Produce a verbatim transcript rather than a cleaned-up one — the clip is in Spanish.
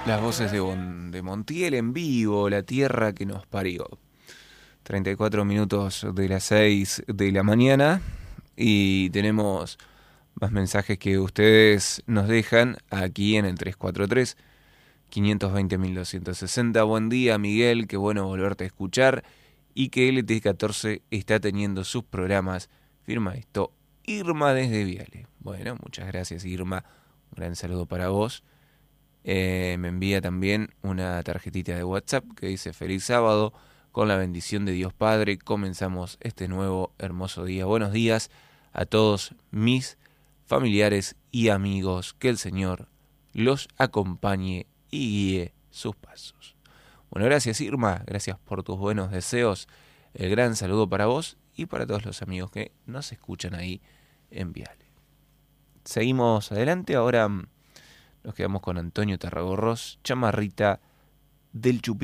Las voces de, Bon- de Montiel en vivo, la tierra que nos parió. treinta y cuatro minutos de las seis de la mañana y tenemos más mensajes que ustedes nos dejan aquí en el tres cuatro tres, cinco dos cero, uno dos seis cero. Buen día, Miguel, qué bueno volverte a escuchar y que L T catorce está teniendo sus programas. Firma esto, Irma desde Viale. Bueno, muchas gracias, Irma. Un gran saludo para vos. Eh, me envía también una tarjetita de WhatsApp que dice feliz sábado, con la bendición de Dios Padre comenzamos este nuevo hermoso día. Buenos días a todos mis familiares y amigos, que el Señor los acompañe y guíe sus pasos. Bueno, gracias Irma, gracias por tus buenos deseos, el gran saludo para vos y para todos los amigos que nos escuchan ahí en Viale. Seguimos adelante, ahora nos quedamos con Antonio Tarragorros, Chamarrita del Chupí.